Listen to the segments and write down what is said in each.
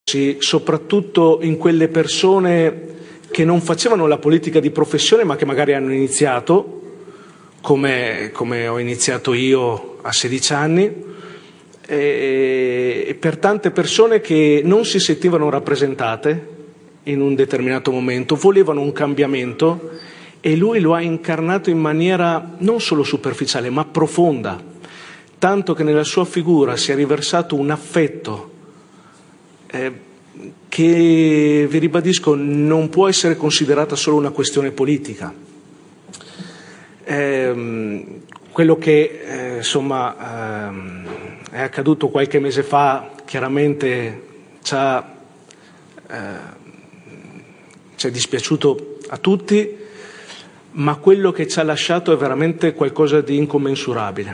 soprattutto in quelle persone che non facevano la politica di professione ma che magari hanno iniziato, come ho iniziato io a 16 anni, e per tante persone che non si sentivano rappresentate in un determinato momento, volevano un cambiamento e lui lo ha incarnato in maniera non solo superficiale ma profonda, tanto che nella sua figura si è riversato un affetto che, vi ribadisco, non può essere considerata solo una questione politica. Quello che è accaduto qualche mese fa chiaramente ci è dispiaciuto a tutti, ma quello che ci ha lasciato è veramente qualcosa di incommensurabile.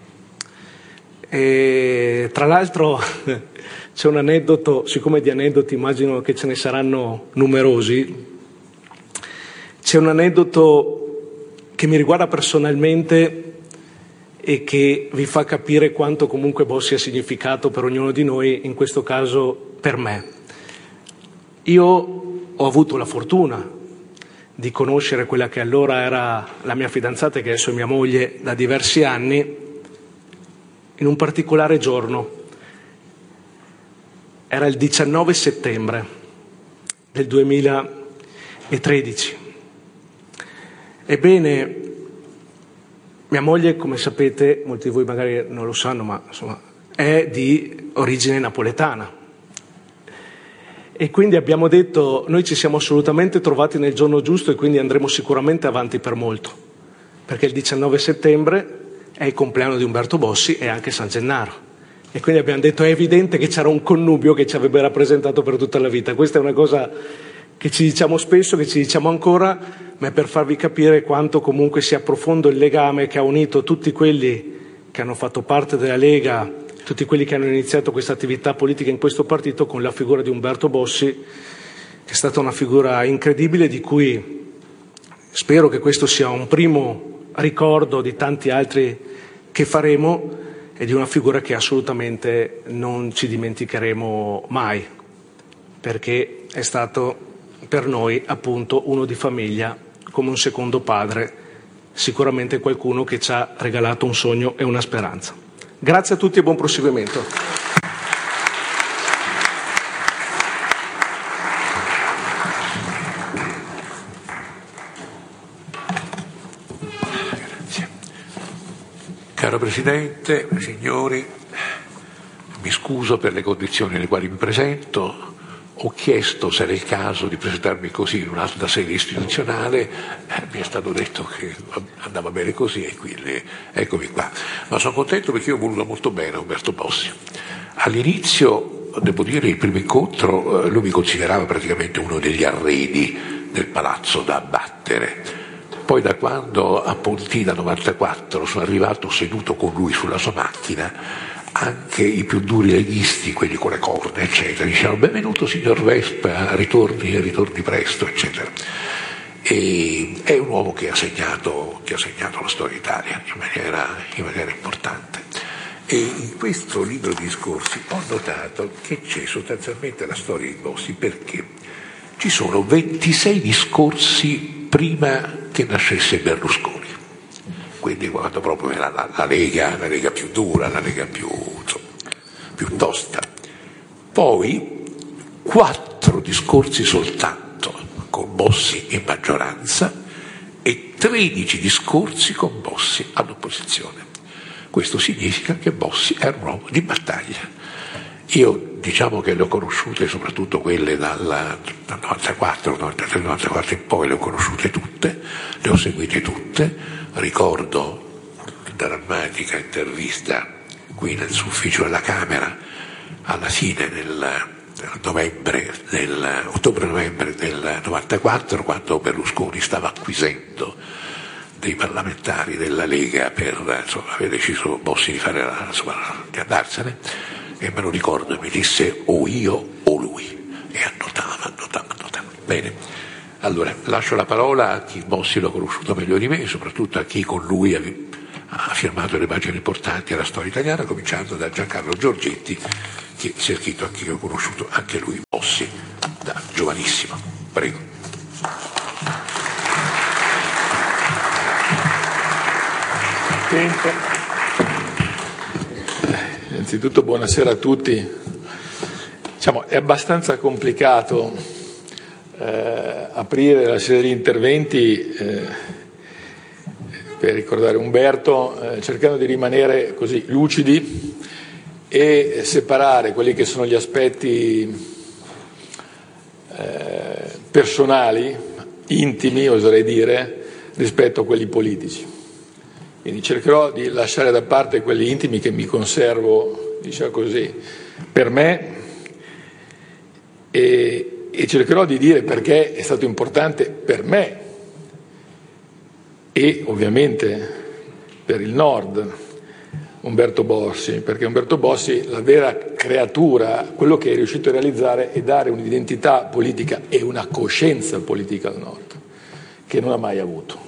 E, tra l'altro c'è un aneddoto, siccome di aneddoti immagino che ce ne saranno numerosi, c'è un aneddoto che mi riguarda personalmente e che vi fa capire quanto comunque Bossi ha significato per ognuno di noi, in questo caso per me. Io ho avuto la fortuna di conoscere quella che allora era la mia fidanzata e che adesso è mia moglie da diversi anni, in un particolare giorno. Era il 19 settembre del 2013. Ebbene, mia moglie, come sapete, molti di voi magari non lo sanno, ma insomma, è di origine napoletana. E quindi abbiamo detto, noi ci siamo assolutamente trovati nel giorno giusto e quindi andremo sicuramente avanti per molto, perché il 19 settembre è il compleanno di Umberto Bossi e anche San Gennaro. E quindi abbiamo detto, è evidente che c'era un connubio che ci avrebbe rappresentato per tutta la vita. Questa è una cosa che ci diciamo spesso, che ci diciamo ancora, ma è per farvi capire quanto comunque sia profondo il legame che ha unito tutti quelli che hanno fatto parte della Lega, tutti quelli che hanno iniziato questa attività politica in questo partito, con la figura di Umberto Bossi, che è stata una figura incredibile, di cui spero che questo sia un primo ricordo di tanti altri che faremo, e di una figura che assolutamente non ci dimenticheremo mai, perché è stato per noi appunto uno di famiglia, come un secondo padre, sicuramente qualcuno che ci ha regalato un sogno e una speranza. Grazie a tutti e buon proseguimento. Caro Presidente, signori, mi scuso per le condizioni nelle quali mi presento. Ho chiesto se era il caso di presentarmi così in un'altra sede istituzionale, mi è stato detto che andava bene così e quindi eccomi qua. Ma sono contento perché io ho voluto molto bene a Umberto Bossi. All'inizio, devo dire, il primo incontro, lui mi considerava praticamente uno degli arredi del palazzo da abbattere. Poi da quando a Pontina 94 sono arrivato seduto con lui sulla sua macchina, anche i più duri leghisti, quelli con le corna, eccetera, dicevano benvenuto signor Vespa, ritorni presto, eccetera. E è un uomo che ha segnato la storia Italia in maniera importante. E in questo libro di discorsi ho notato che c'è sostanzialmente la storia di Bossi, perché ci sono 26 discorsi prima che nascesse Berlusconi, quindi quando proprio era la Lega più dura, la Lega più tosta. Poi 4 discorsi soltanto con Bossi in maggioranza e 13 discorsi con Bossi all'opposizione. Questo significa che Bossi era un uomo di battaglia. Io diciamo che le ho conosciute, soprattutto quelle dal 94, 93, 94 in poi, le ho conosciute tutte, le ho seguite tutte. Ricordo una drammatica intervista qui nel suo ufficio della Camera alla fine ottobre-novembre del 94, quando Berlusconi stava acquisendo dei parlamentari della Lega per avere deciso Bossi di andarsene. E me lo ricordo, e mi disse o io o lui, e annotava. Bene, allora lascio la parola a chi Bossi l'ha conosciuto meglio di me, e soprattutto a chi con lui ha firmato le pagine importanti alla storia italiana, cominciando da Giancarlo Giorgetti, che si è scritto a chi ho conosciuto anche lui. Prego. Innanzitutto buonasera a tutti. È abbastanza complicato aprire la serie di interventi per ricordare Umberto, cercando di rimanere così lucidi e separare quelli che sono gli aspetti personali, intimi, oserei dire, rispetto a quelli politici. Quindi cercherò di lasciare da parte quelli intimi che mi conservo, diciamo così, per me e cercherò di dire perché è stato importante per me e ovviamente per il Nord Umberto Bossi, perché Umberto Bossi, la vera creatura, quello che è riuscito a realizzare è dare un'identità politica e una coscienza politica al Nord, che non ha mai avuto.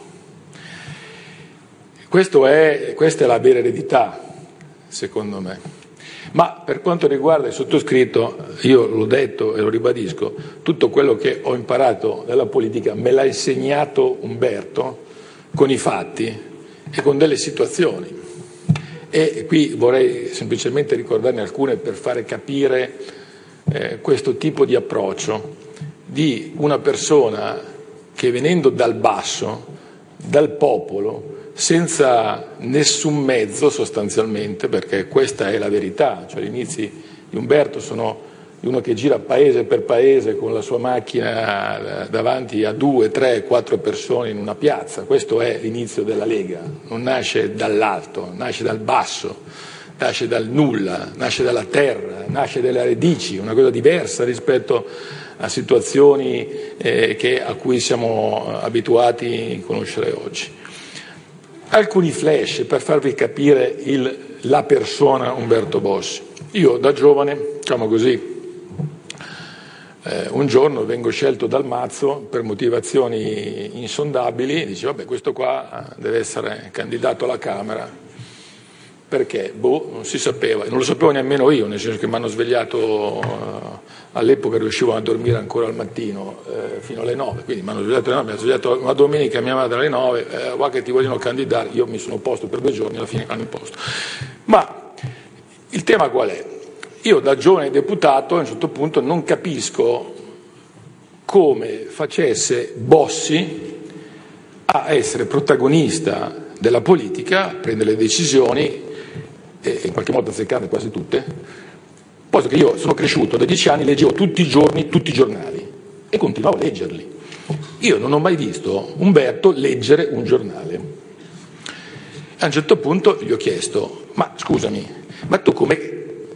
Questa è la vera eredità, secondo me. Ma per quanto riguarda il sottoscritto, io l'ho detto e lo ribadisco, tutto quello che ho imparato dalla politica me l'ha insegnato Umberto con i fatti e con delle situazioni. E qui vorrei semplicemente ricordarne alcune per fare capire questo tipo di approccio di una persona che, venendo dal basso, dal popolo, senza nessun mezzo sostanzialmente, perché questa è la verità, cioè gli inizi di Umberto sono di uno che gira paese per paese con la sua macchina davanti a 2, 3, 4 persone in una piazza. Questo è l'inizio della Lega, non nasce dall'alto, nasce dal basso, nasce dal nulla, nasce dalla terra, nasce dalle radici, una cosa diversa rispetto a situazioni a cui siamo abituati a conoscere oggi. Alcuni flash per farvi capire la persona Umberto Bossi. Io da giovane, diciamo così, un giorno vengo scelto dal Mazzo per motivazioni insondabili, dice vabbè, questo qua deve essere candidato alla Camera, perché non si sapeva, non lo sapevo nemmeno io, nel senso che mi hanno svegliato all'epoca, riuscivo a dormire ancora al mattino fino alle 9, quindi mi hanno svegliato alle 9, mi hanno svegliato una domenica mia madre alle 9, va che ti vogliono candidare, io mi sono opposto per 2 giorni, alla fine mi hanno imposto. Ma il tema qual è? Io da giovane deputato a un certo punto non capisco come facesse Bossi a essere protagonista della politica, a prendere le decisioni e in qualche modo azzeccare quasi tutte, posto che io sono cresciuto da 10 anni, leggevo tutti i giorni tutti i giornali e continuavo a leggerli. Io non ho mai visto Umberto leggere un giornale. A un certo punto gli ho chiesto, ma scusami, ma tu come...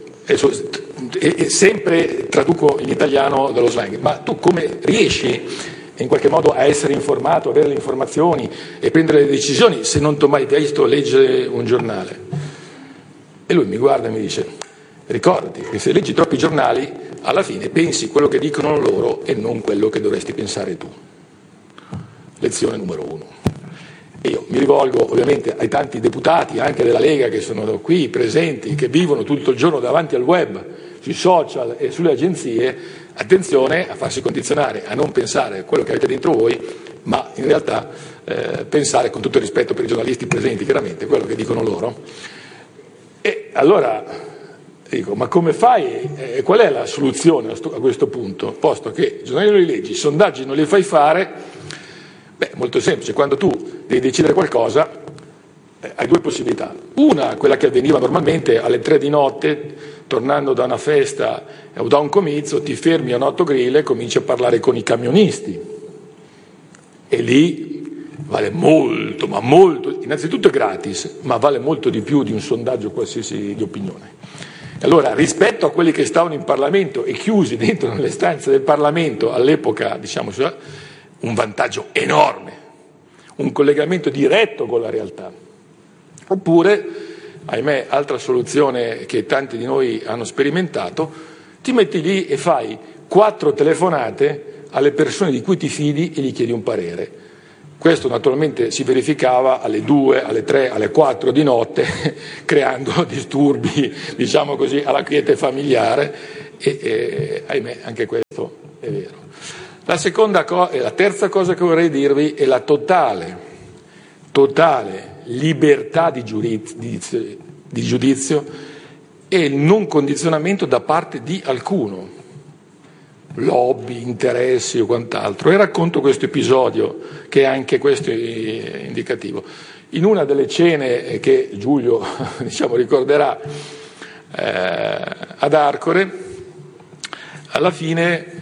E sempre traduco in italiano dallo slang, ma tu come riesci in qualche modo a essere informato, avere le informazioni e prendere le decisioni se non ti ho mai visto leggere un giornale? E lui mi guarda e mi dice, ricordati che se leggi troppi giornali alla fine pensi quello che dicono loro e non quello che dovresti pensare tu. Lezione numero 1. E io mi rivolgo ovviamente ai tanti deputati anche della Lega che sono qui presenti, che vivono tutto il giorno davanti al web, sui social e sulle agenzie. Attenzione a farsi condizionare, a non pensare a quello che avete dentro voi, ma in realtà pensare, con tutto il rispetto per i giornalisti presenti, chiaramente quello che dicono loro. E allora dico, ma come fai? Qual è la soluzione a questo punto? Posto che i giornali non li leggi, i sondaggi non li fai fare, molto semplice, quando tu devi decidere qualcosa hai 2 possibilità. Una, quella che avveniva normalmente alle 3 di notte, tornando da una festa o da un comizio, ti fermi a un autogrill e cominci a parlare con i camionisti. E lì vale molto, ma molto, innanzitutto è gratis, ma vale molto di più di un sondaggio qualsiasi di opinione. Allora, rispetto a quelli che stavano in Parlamento e chiusi dentro nelle stanze del Parlamento all'epoca, diciamo, un vantaggio enorme, un collegamento diretto con la realtà. Oppure, ahimè, altra soluzione che tanti di noi hanno sperimentato, ti metti lì e fai 4 telefonate alle persone di cui ti fidi e gli chiedi un parere. Questo naturalmente si verificava alle 2, alle 3, alle 4 di notte, creando disturbi, diciamo così, alla quiete familiare e ahimè, anche questo è vero. La terza cosa che vorrei dirvi è la totale libertà di giudizio e il non condizionamento da parte di alcuno, lobby, interessi o quant'altro. E racconto questo episodio, che è anche questo indicativo. In una delle cene che Giulio ricorderà ad Arcore, alla fine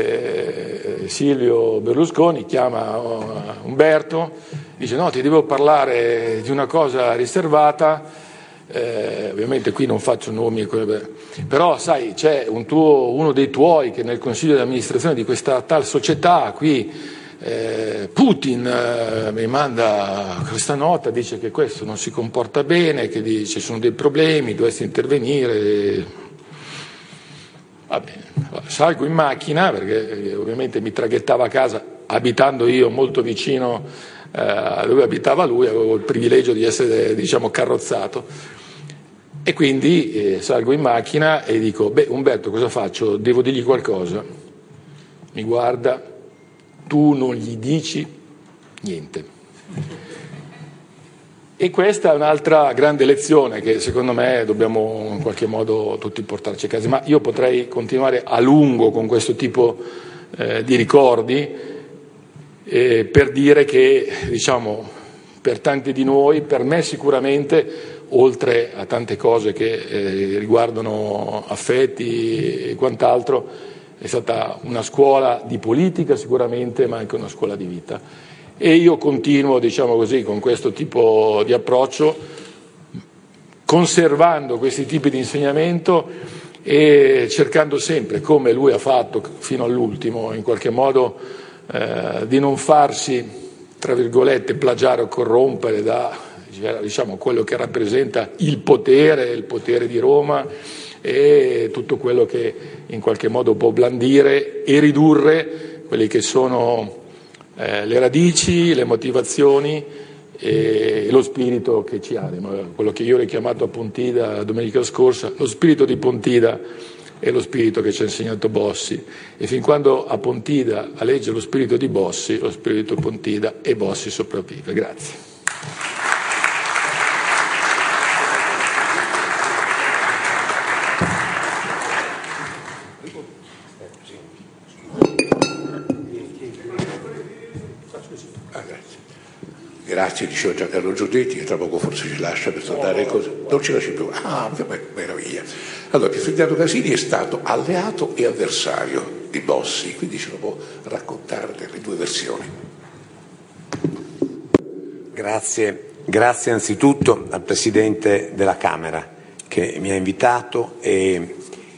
Silvio Berlusconi chiama Umberto, dice: no, ti devo parlare di una cosa riservata, ovviamente qui non faccio nomi, però sai, c'è uno dei tuoi che è nel consiglio di amministrazione di questa tal società qui, Putin, mi manda questa nota, dice che questo non si comporta bene, che ci sono dei problemi, dovresti intervenire. Va bene, salgo in macchina perché ovviamente mi traghettava a casa, abitando io molto vicino a dove abitava lui, avevo il privilegio di essere carrozzato, e quindi salgo in macchina e dico: beh, Umberto, cosa faccio? Devo dirgli qualcosa. Mi guarda: tu non gli dici niente. E questa è un'altra grande lezione che secondo me dobbiamo in qualche modo tutti portarci a casa. Ma io potrei continuare a lungo con questo tipo di ricordi per dire che, per tanti di noi, per me sicuramente, oltre a tante cose che riguardano affetti e quant'altro, è stata una scuola di politica sicuramente, ma anche una scuola di vita. E io continuo, con questo tipo di approccio, conservando questi tipi di insegnamento e cercando sempre, come lui ha fatto fino all'ultimo, in qualche modo di non farsi, tra virgolette, plagiare o corrompere da quello che rappresenta il potere di Roma e tutto quello che in qualche modo può blandire e ridurre quelli che sono le radici, le motivazioni e lo spirito che ci anima, quello che io ho richiamato a Pontida domenica scorsa, lo spirito di Pontida è lo spirito che ci ha insegnato Bossi, e fin quando a Pontida aleggia lo spirito di Bossi, lo spirito Pontida e Bossi sopravvive. Grazie. Grazie, diceva Giancarlo Giorgetti, che tra poco forse ci lascia per tornare cose. Non ci lasci più. Ah, meraviglia. Allora, Pier Ferdinando Casini è stato alleato e avversario di Bossi, quindi ce lo può raccontare delle due versioni. Grazie anzitutto al Presidente della Camera che mi ha invitato e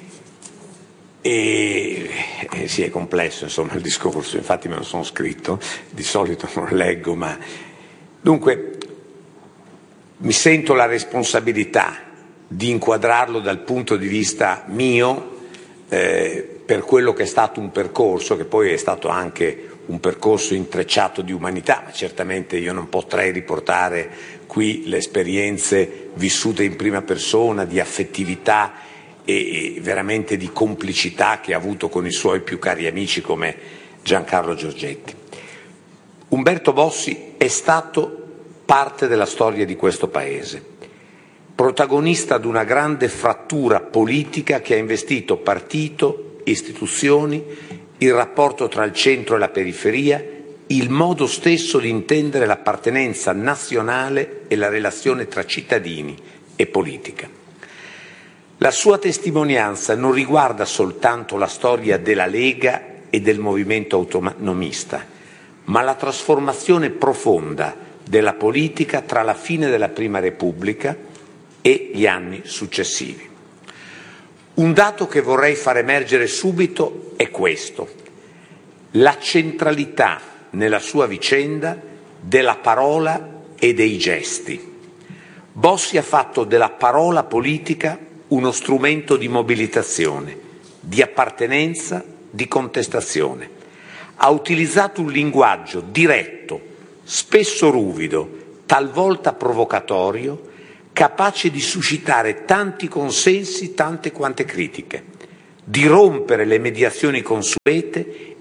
sì, è complesso insomma il discorso, infatti me lo sono scritto, di solito non leggo, ma dunque mi sento la responsabilità di inquadrarlo dal punto di vista mio per quello che è stato un percorso, che poi è stato anche un percorso intrecciato di umanità, ma certamente io non potrei riportare qui le esperienze vissute in prima persona, di affettività e veramente di complicità che ha avuto con i suoi più cari amici come Giancarlo Giorgetti. Umberto Bossi è stato parte della storia di questo Paese, protagonista di una grande frattura politica che ha investito partito, istituzioni, il rapporto tra il centro e la periferia, il modo stesso di intendere l'appartenenza nazionale e la relazione tra cittadini e politica. La sua testimonianza non riguarda soltanto la storia della Lega e del movimento autonomista, ma la trasformazione profonda della politica tra la fine della Prima Repubblica e gli anni successivi. Un dato che vorrei far emergere subito è questo: la centralità nella sua vicenda della parola e dei gesti. Bossi ha fatto della parola politica uno strumento di mobilitazione, di appartenenza, di contestazione. Ha utilizzato un linguaggio diretto, spesso ruvido, talvolta provocatorio, capace di suscitare tanti consensi, tante quante critiche, di rompere le mediazioni consuete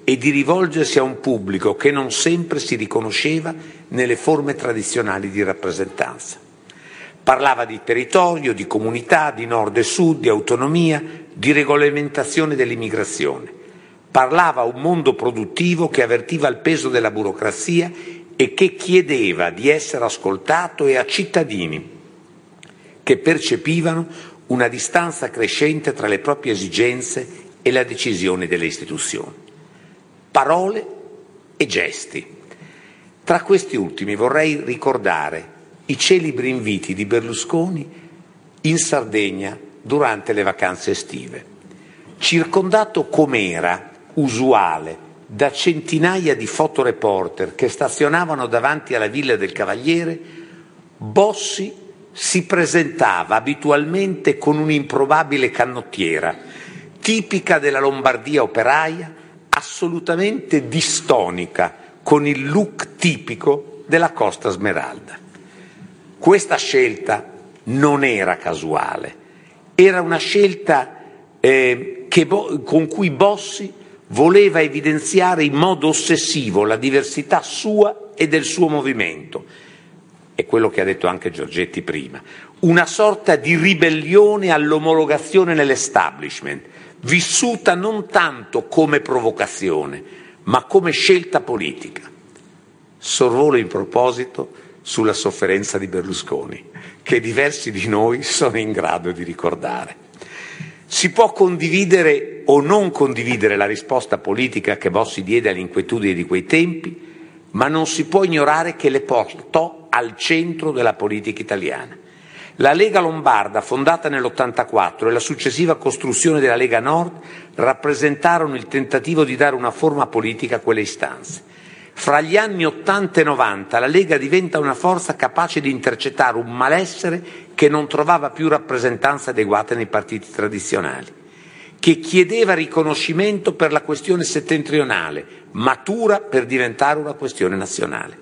e di rivolgersi a un pubblico che non sempre si riconosceva nelle forme tradizionali di rappresentanza. Parlava di territorio, di comunità, di nord e sud, di autonomia, di regolamentazione dell'immigrazione. Parlava a un mondo produttivo che avvertiva il peso della burocrazia e che chiedeva di essere ascoltato, e a cittadini che percepivano una distanza crescente tra le proprie esigenze e la decisione delle istituzioni. Parole e gesti. Tra questi ultimi vorrei ricordare i celebri inviti di Berlusconi in Sardegna durante le vacanze estive. Circondato com'era usuale da centinaia di fotoreporter che stazionavano davanti alla Villa del Cavaliere, Bossi si presentava abitualmente con un'improbabile canottiera, tipica della Lombardia operaia, assolutamente distonica con il look tipico della Costa Smeralda. Questa scelta non era casuale, era una scelta con cui Bossi voleva evidenziare in modo ossessivo la diversità sua e del suo movimento. È quello che ha detto anche Giorgetti prima, una sorta di ribellione all'omologazione nell'establishment, vissuta non tanto come provocazione, ma come scelta politica. Sorvolo in proposito sulla sofferenza di Berlusconi, che diversi di noi sono in grado di ricordare. Si può condividere o non condividere la risposta politica che Bossi diede alle inquietudini di quei tempi, ma non si può ignorare che le portò al centro della politica italiana. La Lega Lombarda, fondata nell'84, e la successiva costruzione della Lega Nord rappresentarono il tentativo di dare una forma politica a quelle istanze. Fra gli anni 80 e 90 la Lega diventa una forza capace di intercettare un malessere che non trovava più rappresentanza adeguata nei partiti tradizionali, che chiedeva riconoscimento per la questione settentrionale, matura per diventare una questione nazionale.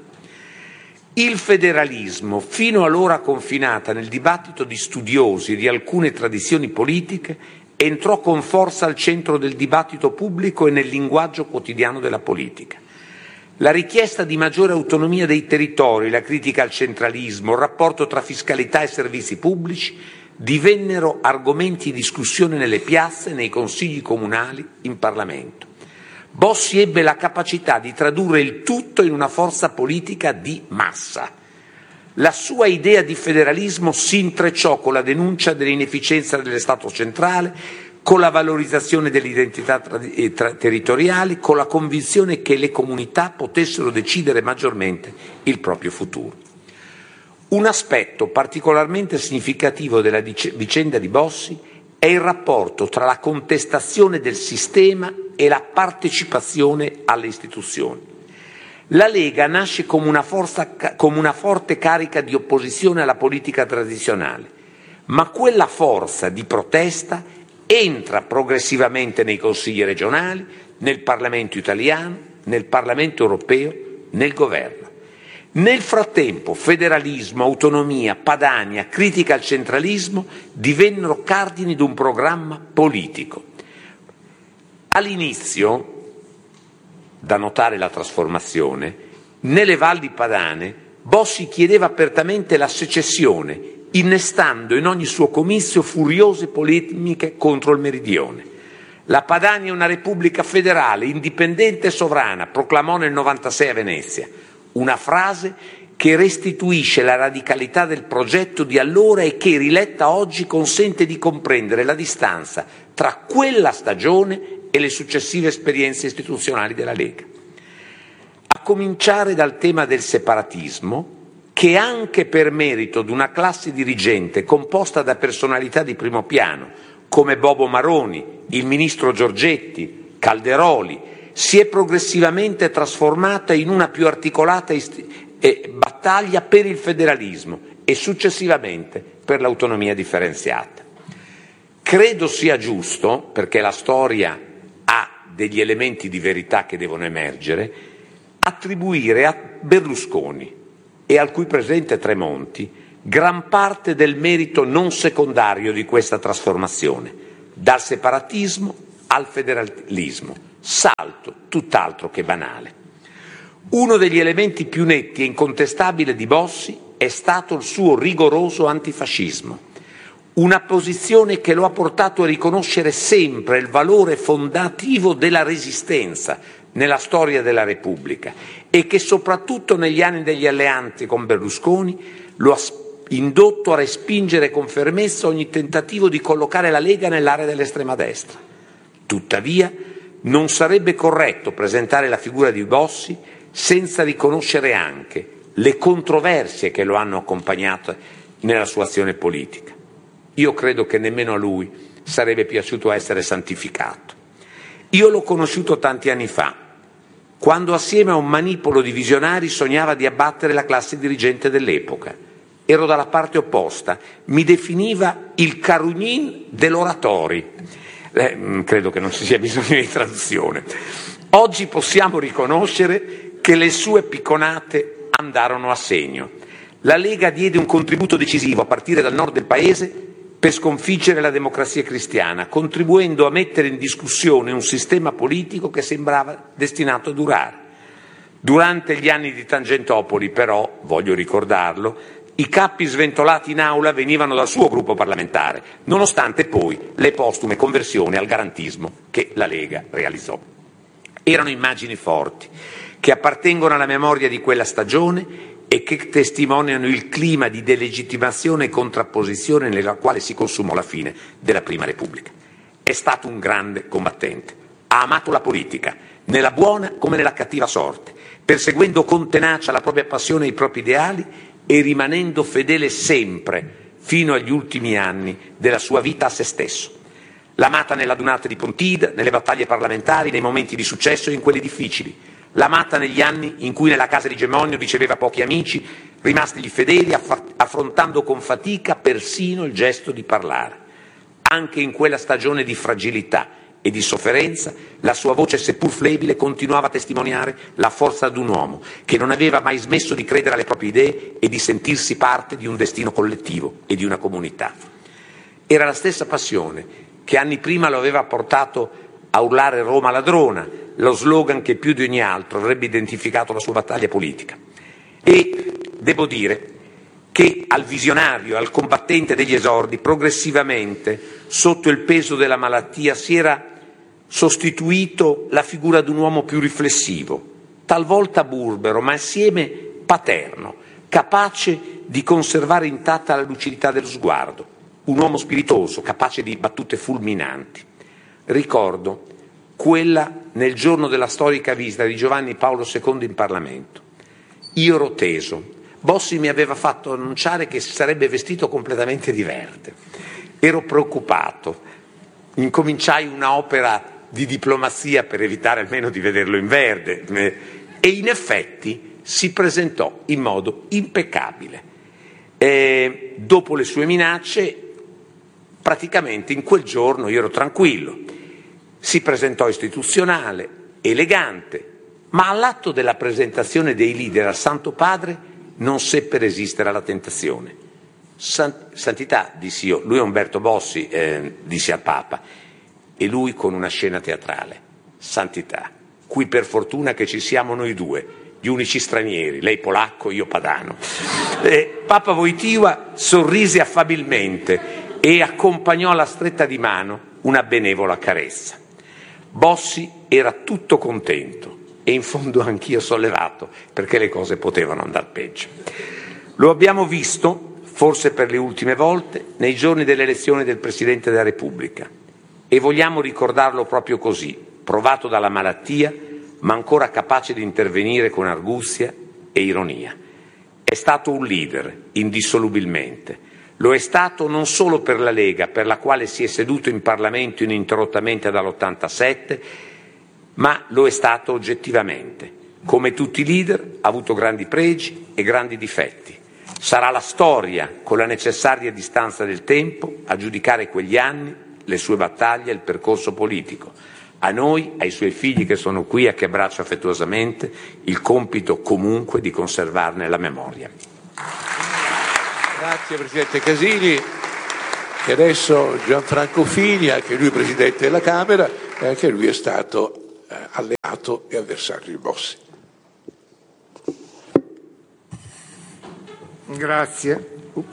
Il federalismo, fino allora confinata nel dibattito di studiosi di alcune tradizioni politiche, entrò con forza al centro del dibattito pubblico e nel linguaggio quotidiano della politica. La richiesta di maggiore autonomia dei territori, la critica al centralismo, il rapporto tra fiscalità e servizi pubblici divennero argomenti di discussione nelle piazze, nei consigli comunali, in Parlamento. Bossi ebbe la capacità di tradurre il tutto in una forza politica di massa. La sua idea di federalismo si intrecciò con la denuncia dell'inefficienza dello Stato centrale, con la valorizzazione delle identità territoriali, con la convinzione che le comunità potessero decidere maggiormente il proprio futuro. Un aspetto particolarmente significativo della vicenda di Bossi è il rapporto tra la contestazione del sistema e la partecipazione alle istituzioni. La Lega nasce come una forte carica di opposizione alla politica tradizionale, ma quella forza di protesta entra progressivamente nei consigli regionali, nel Parlamento italiano, nel Parlamento europeo, nel governo. Nel frattempo federalismo, autonomia, Padania, critica al centralismo divennero cardini di un programma politico. All'inizio, da notare la trasformazione, nelle valli padane Bossi chiedeva apertamente la secessione, innestando in ogni suo comizio furiose polemiche contro il meridione. La Padania è una repubblica federale, indipendente e sovrana, proclamò nel 96 a Venezia, una frase che restituisce la radicalità del progetto di allora e che, riletta oggi, consente di comprendere la distanza tra quella stagione e le successive esperienze istituzionali della Lega. A cominciare dal tema del separatismo, che anche per merito di una classe dirigente composta da personalità di primo piano, come Bobo Maroni, il ministro Giorgetti, Calderoli, si è progressivamente trasformata in una più articolata battaglia per il federalismo e successivamente per l'autonomia differenziata. Credo sia giusto, perché la storia ha degli elementi di verità che devono emergere, attribuire a Berlusconi e al cui presidente Tremonti gran parte del merito non secondario di questa trasformazione, dal separatismo al federalismo, salto tutt'altro che banale. Uno degli elementi più netti e incontestabili di Bossi è stato il suo rigoroso antifascismo, una posizione che lo ha portato a riconoscere sempre il valore fondativo della resistenza nella storia della Repubblica e che soprattutto negli anni degli alleanti con Berlusconi lo ha indotto a respingere con fermezza ogni tentativo di collocare la Lega nell'area dell'estrema destra. Tuttavia, non sarebbe corretto presentare la figura di Bossi senza riconoscere anche le controversie che lo hanno accompagnato nella sua azione politica. Io credo che nemmeno a lui sarebbe piaciuto essere santificato. Io l'ho conosciuto tanti anni fa, quando assieme a un manipolo di visionari sognava di abbattere la classe dirigente dell'epoca. Ero dalla parte opposta, mi definiva il Carugnin dell'Oratori. Credo che non ci sia bisogno di traduzione. Oggi possiamo riconoscere che le sue picconate andarono a segno. La Lega diede un contributo decisivo a partire dal nord del Paese per sconfiggere la democrazia cristiana, contribuendo a mettere in discussione un sistema politico che sembrava destinato a durare. Durante gli anni di Tangentopoli, però, voglio ricordarlo, i cappi sventolati in aula venivano dal suo gruppo parlamentare, nonostante poi le postume conversioni al garantismo che la Lega realizzò. Erano immagini forti, che appartengono alla memoria di quella stagione e che testimoniano il clima di delegittimazione e contrapposizione nella quale si consumò la fine della Prima Repubblica. È stato un grande combattente. Ha amato la politica, nella buona come nella cattiva sorte, perseguendo con tenacia la propria passione e i propri ideali e rimanendo fedele sempre, fino agli ultimi anni della sua vita, a se stesso. L'ha amata nella Dunata di Pontida, nelle battaglie parlamentari, nei momenti di successo e in quelli difficili. L'ha amata negli anni in cui nella casa di Gemonio riceveva pochi amici, rimastigli fedeli, affrontando con fatica persino il gesto di parlare. Anche in quella stagione di fragilità e di sofferenza, la sua voce, seppur flebile, continuava a testimoniare la forza di un uomo che non aveva mai smesso di credere alle proprie idee e di sentirsi parte di un destino collettivo e di una comunità. Era la stessa passione che anni prima lo aveva portato a urlare Roma ladrona, lo slogan che più di ogni altro avrebbe identificato la sua battaglia politica. E devo dire che al visionario, al combattente degli esordi, progressivamente, sotto il peso della malattia, si era sostituito la figura di un uomo più riflessivo, talvolta burbero, ma assieme paterno, capace di conservare intatta la lucidità dello sguardo, un uomo spiritoso, capace di battute fulminanti. Ricordo quella nel giorno della storica visita di Giovanni Paolo II in Parlamento. Io ero teso. Bossi mi aveva fatto annunciare che si sarebbe vestito completamente di verde. Ero preoccupato. Incominciai un'opera di diplomazia per evitare almeno di vederlo in verde. E in effetti si presentò in modo impeccabile. Dopo le sue minacce, praticamente in quel giorno io ero tranquillo. Si presentò istituzionale, elegante, ma all'atto della presentazione dei leader al Santo Padre non seppe resistere alla tentazione. Santità, dissi io, lui è Umberto Bossi, dissi al Papa, e lui con una scena teatrale. Santità, qui per fortuna che ci siamo noi due, gli unici stranieri, lei polacco, io padano. Papa Wojtyła sorrise affabilmente e accompagnò alla stretta di mano una benevola carezza. Bossi era tutto contento e in fondo anch'io sollevato, perché le cose potevano andare peggio. Lo abbiamo visto, forse per le ultime volte, nei giorni delle elezioni del Presidente della Repubblica e vogliamo ricordarlo proprio così, provato dalla malattia, ma ancora capace di intervenire con arguzia e ironia. È stato un leader, indissolubilmente. Lo è stato non solo per la Lega, per la quale si è seduto in Parlamento ininterrottamente dall'87, ma lo è stato oggettivamente. Come tutti i leader, ha avuto grandi pregi e grandi difetti. Sarà la storia, con la necessaria distanza del tempo, a giudicare quegli anni, le sue battaglie, il percorso politico. A noi, ai suoi figli che sono qui e che abbraccio affettuosamente, il compito comunque di conservarne la memoria. Grazie Presidente Casini. E adesso Gianfranco Fini, anche lui Presidente della Camera, e anche lui è stato alleato e avversario di Bossi. Grazie.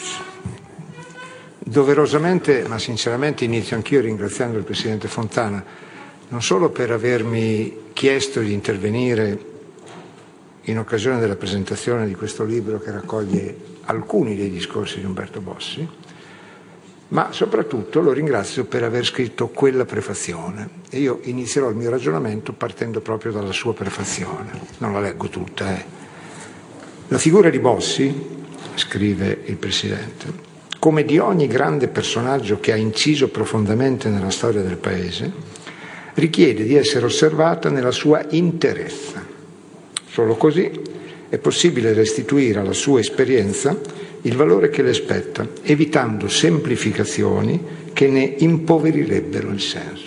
Doverosamente, ma sinceramente, inizio anch'io ringraziando il Presidente Fontana, non solo per avermi chiesto di intervenire in occasione della presentazione di questo libro che raccoglie alcuni dei discorsi di Umberto Bossi, ma soprattutto lo ringrazio per aver scritto quella prefazione. E io inizierò il mio ragionamento partendo proprio dalla sua prefazione. Non la leggo tutta. La figura di Bossi, scrive il Presidente, come di ogni grande personaggio che ha inciso profondamente nella storia del Paese, richiede di essere osservata nella sua interezza. Solo così è possibile restituire alla sua esperienza il valore che le spetta, evitando semplificazioni che ne impoverirebbero il senso.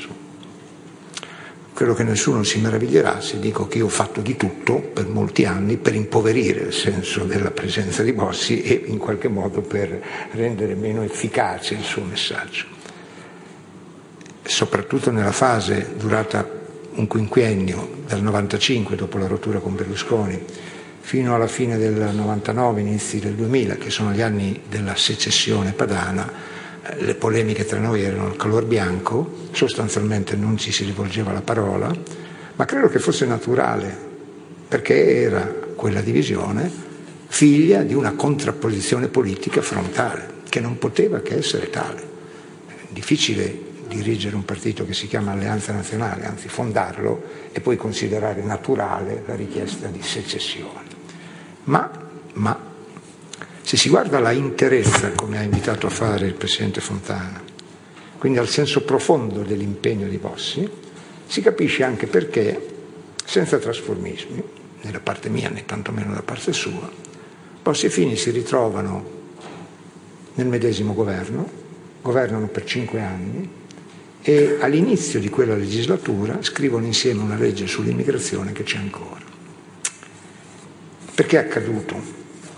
Credo che nessuno si meraviglierà se dico che io ho fatto di tutto per molti anni per impoverire il senso della presenza di Bossi e in qualche modo per rendere meno efficace il suo messaggio. Soprattutto nella fase durata un quinquennio, dal 95 dopo la rottura con Berlusconi, fino alla fine del 99, inizi del 2000, che sono gli anni della secessione padana. Le polemiche tra noi erano il color bianco, sostanzialmente non ci si rivolgeva la parola, ma credo che fosse naturale, perché era quella divisione figlia di una contrapposizione politica frontale, che non poteva che essere tale. È difficile dirigere un partito che si chiama Alleanza Nazionale, anzi fondarlo e poi considerare naturale la richiesta di secessione. Ma se si guarda la interezza, come ha invitato a fare il Presidente Fontana, quindi al senso profondo dell'impegno di Bossi, si capisce anche perché, senza trasformismi, né da parte mia né tantomeno da parte sua, Bossi e Fini si ritrovano nel medesimo governo, governano per 5 anni e all'inizio di quella legislatura scrivono insieme una legge sull'immigrazione che c'è ancora. Perché è accaduto?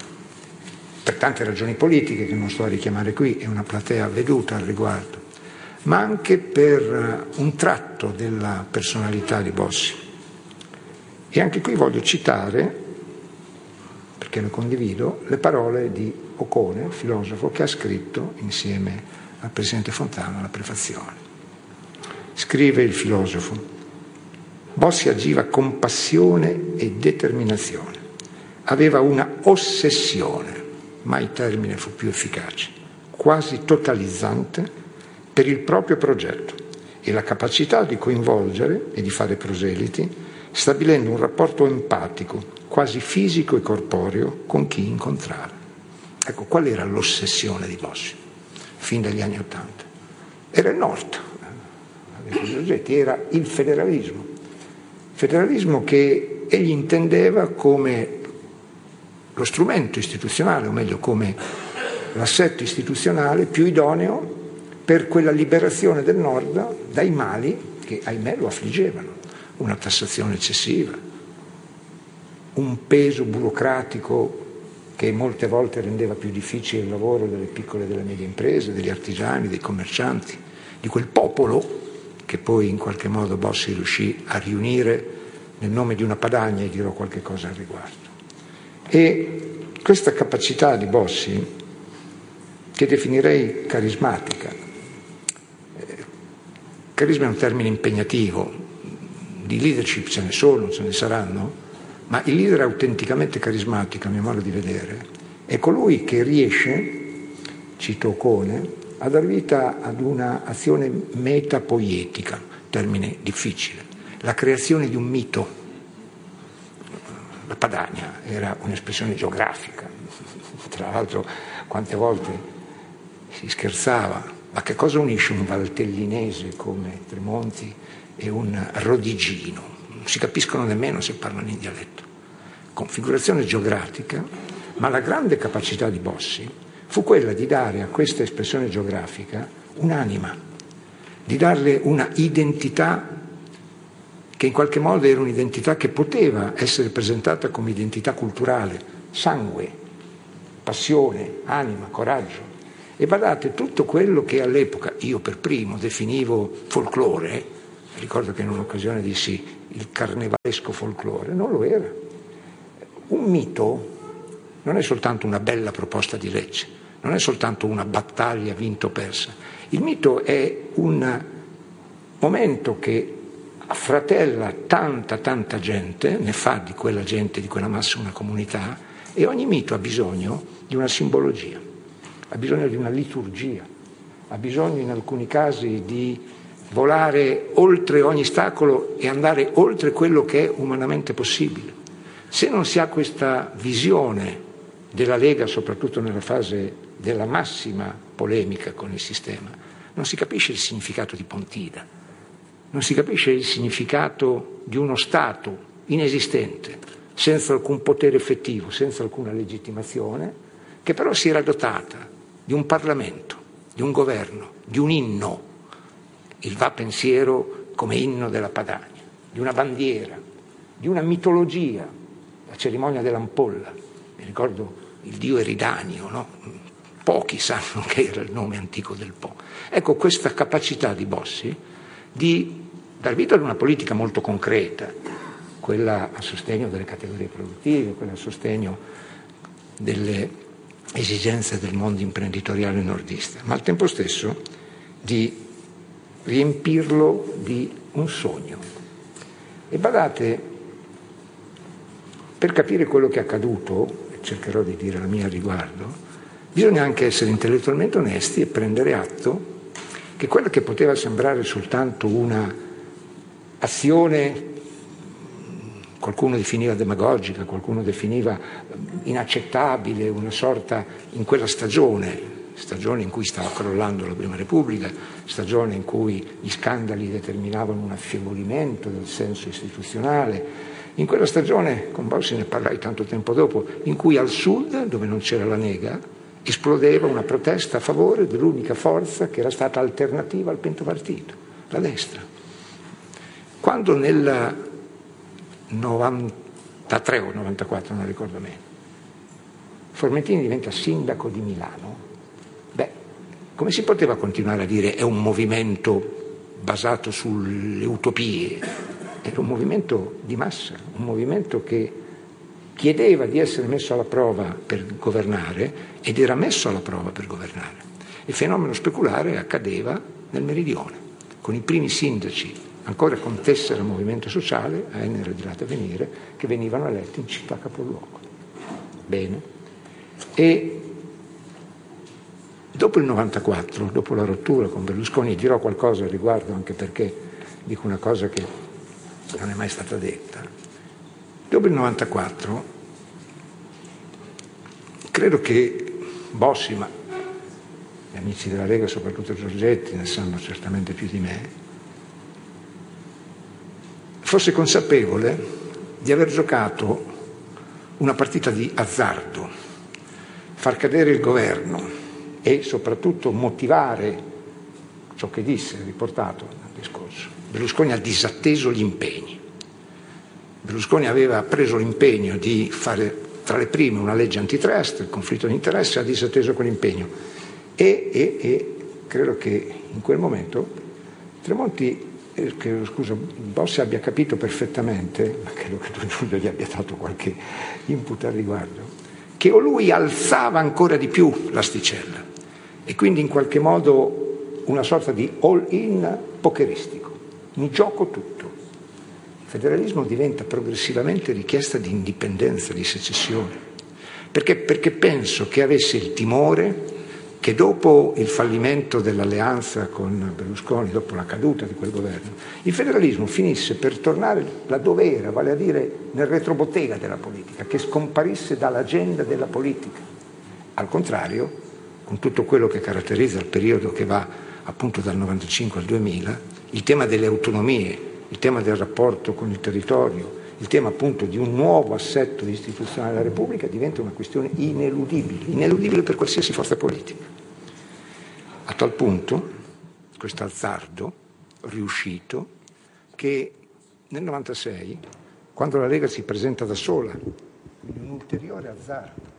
Per tante ragioni politiche che non sto a richiamare qui, è una platea veduta al riguardo, ma anche per un tratto della personalità di Bossi. E anche qui voglio citare, perché lo condivido, le parole di Ocone, filosofo, che ha scritto insieme al Presidente Fontana la prefazione. Scrive il filosofo: Bossi agiva con passione e determinazione, aveva una ossessione, mai termine fu più efficace, quasi totalizzante per il proprio progetto e la capacità di coinvolgere e di fare proseliti, stabilendo un rapporto empatico, quasi fisico e corporeo, con chi incontrava. Ecco, qual era l'ossessione di Bossi, fin dagli anni '80? Era il Nord, era il federalismo che egli intendeva come lo strumento istituzionale, o meglio come l'assetto istituzionale più idoneo per quella liberazione del Nord dai mali che, ahimè, lo affliggevano. Una tassazione eccessiva, un peso burocratico che molte volte rendeva più difficile il lavoro delle piccole e delle medie imprese, degli artigiani, dei commercianti, di quel popolo che poi in qualche modo Bossi riuscì a riunire nel nome di una Padania, e dirò qualche cosa al riguardo. E questa capacità di Bossi, che definirei carismatica, carisma è un termine impegnativo, di leadership ce ne sono, ce ne saranno, ma il leader autenticamente carismatico, a mio modo di vedere, è colui che riesce, cito Ocone, a dar vita ad una azione metapoietica, termine difficile, la creazione di un mito. La Padania era un'espressione geografica, tra l'altro quante volte si scherzava, ma che cosa unisce un valtellinese come Tremonti e un rodigino? Non si capiscono nemmeno se parlano in dialetto. Configurazione geografica, ma la grande capacità di Bossi fu quella di dare a questa espressione geografica un'anima, di darle una identità che in qualche modo era un'identità che poteva essere presentata come identità culturale, sangue, passione, anima, coraggio. E badate, tutto quello che all'epoca io per primo definivo folklore, Ricordo che in un'occasione dissi il carnevalesco folklore, non lo era. Un mito non è soltanto una bella proposta di legge, non è soltanto una battaglia vinta o persa. Il mito è un momento che affratella tanta gente, ne fa di quella gente, di quella massa una comunità, e ogni mito ha bisogno di una simbologia, ha bisogno di una liturgia, ha bisogno in alcuni casi di volare oltre ogni ostacolo e andare oltre quello che è umanamente possibile. Se non si ha questa visione della Lega, soprattutto nella fase della massima polemica con il sistema, non si capisce il significato di Pontida, non si capisce il significato di uno Stato inesistente, senza alcun potere effettivo, senza alcuna legittimazione, che però si era dotata di un Parlamento, di un governo, di un inno, il va pensiero come inno della Padania, di una bandiera, di una mitologia, la cerimonia dell'ampolla. Mi ricordo il dio Eridanio, no? Pochi sanno che era il nome antico del Po. Ecco, questa capacità di Bossi di dar vita ad una politica molto concreta, quella a sostegno delle categorie produttive, quella a sostegno delle esigenze del mondo imprenditoriale nordista, ma al tempo stesso di riempirlo di un sogno. E badate, per capire quello che è accaduto, cercherò di dire la mia a riguardo, bisogna anche essere intellettualmente onesti e prendere atto che quella che poteva sembrare soltanto una azione, qualcuno definiva demagogica, qualcuno definiva inaccettabile, una sorta, in quella stagione in cui stava crollando la Prima Repubblica, stagione in cui gli scandali determinavano un affievolimento del senso istituzionale, in quella stagione, con Bossi ne parlai tanto tempo dopo, in cui al sud, dove non c'era la Lega, esplodeva una protesta a favore dell'unica forza che era stata alternativa al pentapartito, la destra. Quando nel 93 o 94, non ricordo bene, Formentini diventa sindaco di Milano, come si poteva continuare a dire è un movimento basato sulle utopie? Era un movimento di massa, un movimento che chiedeva di essere messo alla prova per governare ed era messo alla prova per governare. Il fenomeno speculare accadeva nel Meridione, con i primi sindaci, ancora con tessera movimento sociale, a Enner e di Latte Venire, che venivano eletti in città capoluogo. Bene. E dopo il 94, dopo la rottura con Berlusconi, dirò qualcosa al riguardo anche perché dico una cosa che non è mai stata detta. Dopo il 94 credo che Bossi, ma gli amici della Lega, soprattutto Giorgetti, ne sanno certamente più di me, fosse consapevole di aver giocato una partita di azzardo, far cadere il governo e soprattutto motivare ciò che disse, riportato nel discorso. Berlusconi ha disatteso gli impegni. Berlusconi aveva preso l'impegno di fare tra le prime una legge antitrust, il conflitto di interesse, ha disatteso quell'impegno. E credo che in quel momento Tremonti, Bossi abbia capito perfettamente, ma credo che Giulio gli abbia dato qualche input al riguardo, che o lui alzava ancora di più l'asticella e quindi in qualche modo una sorta di all-in pokeristico, mi gioco tutto. Il federalismo diventa progressivamente richiesta di indipendenza, di secessione, perché penso che avesse il timore che dopo il fallimento dell'alleanza con Berlusconi, dopo la caduta di quel governo, il federalismo finisse per tornare laddove era, vale a dire nel retrobottega della politica, che scomparisse dall'agenda della politica. Al contrario, con tutto quello che caratterizza il periodo che va appunto dal 95 al 2000, il tema delle autonomie, il tema del rapporto con il territorio, il tema appunto di un nuovo assetto istituzionale della Repubblica diventa una questione ineludibile per qualsiasi forza politica. A tal punto, questo azzardo riuscito, che nel 96, quando la Lega si presenta da sola, in un ulteriore azzardo,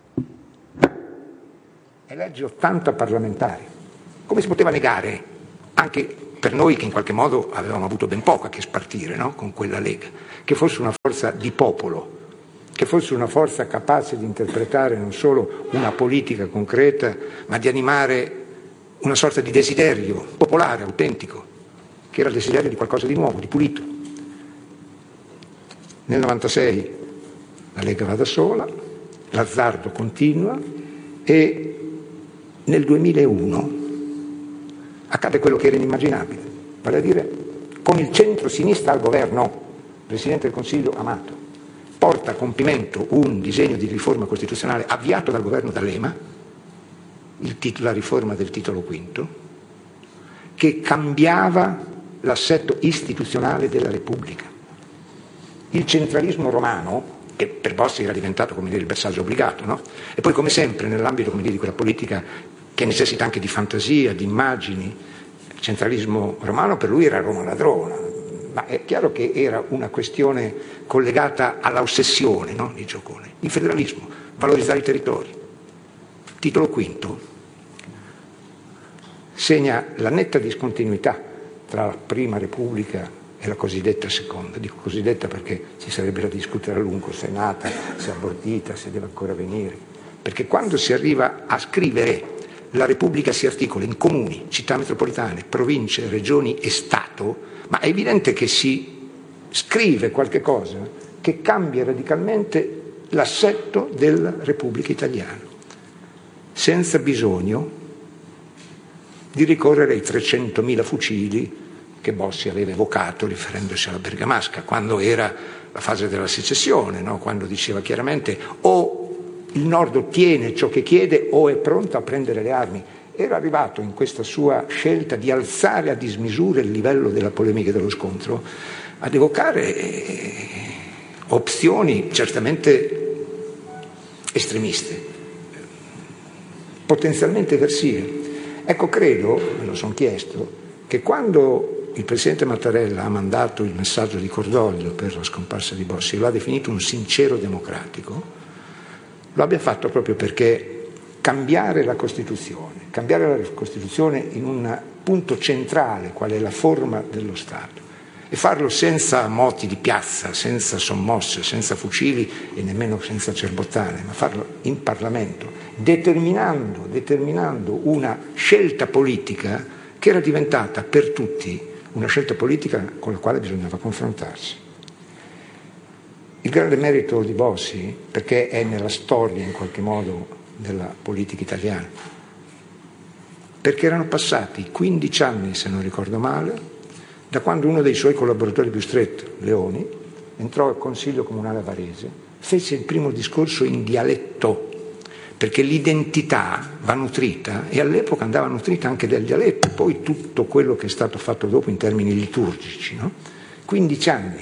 elegge 80 parlamentari. Come si poteva negare, anche per noi che in qualche modo avevamo avuto ben poco a che spartire, no? Con quella Lega, che fosse una forza di popolo, che fosse una forza capace di interpretare non solo una politica concreta, ma di animare una sorta di desiderio popolare, autentico, che era il desiderio di qualcosa di nuovo, di pulito. Nel 96 la Lega va da sola, l'azzardo continua e nel 2001 accade quello che era inimmaginabile, vale a dire con il centro-sinistra al governo, il Presidente del Consiglio Amato porta a compimento un disegno di riforma costituzionale avviato dal governo D'Alema, la riforma del titolo V, che cambiava l'assetto istituzionale della Repubblica. Il centralismo romano, che per Bossi era diventato, come dire, il bersaglio obbligato, no? E poi, come sempre, nell'ambito, come dire, di quella politica che necessita anche di fantasia, di immagini, il centralismo romano per lui era Roma ladrona, ma è chiaro che era una questione collegata alla ossessione, no? Di Giocone. Il federalismo, valorizzare i territori. Titolo V segna la netta discontinuità tra la prima Repubblica e la cosiddetta seconda. Dico cosiddetta perché ci sarebbe da discutere a lungo se è nata, se è abortita, se deve ancora venire. Perché quando si arriva a scrivere la Repubblica si articola in comuni, città metropolitane, province, regioni e Stato, ma è evidente che si scrive qualche cosa che cambia radicalmente l'assetto della Repubblica Italiana, senza bisogno di ricorrere ai 300.000 fucili che Bossi aveva evocato riferendosi alla Bergamasca, quando era la fase della secessione, no? Quando diceva chiaramente o il Nord ottiene ciò che chiede o è pronto a prendere le armi. Era arrivato in questa sua scelta di alzare a dismisura il livello della polemica e dello scontro ad evocare opzioni certamente estremiste, potenzialmente eversive. Ecco, credo, me lo sono chiesto, che quando il Presidente Mattarella ha mandato il messaggio di cordoglio per la scomparsa di Bossi e lo ha definito un sincero democratico, lo abbia fatto proprio perché cambiare la Costituzione in un punto centrale, qual è la forma dello Stato, e farlo senza moti di piazza, senza sommosse, senza fucili e nemmeno senza cerbottane, ma farlo in Parlamento, determinando una scelta politica che era diventata per tutti una scelta politica con la quale bisognava confrontarsi. Il grande merito di Bossi, perché è nella storia in qualche modo della politica italiana, perché erano passati 15 anni, se non ricordo male, da quando uno dei suoi collaboratori più stretti, Leoni, entrò al Consiglio Comunale a Varese, fece il primo discorso in dialetto, perché l'identità va nutrita, e all'epoca andava nutrita anche del dialetto, poi tutto quello che è stato fatto dopo in termini liturgici, no? 15 anni.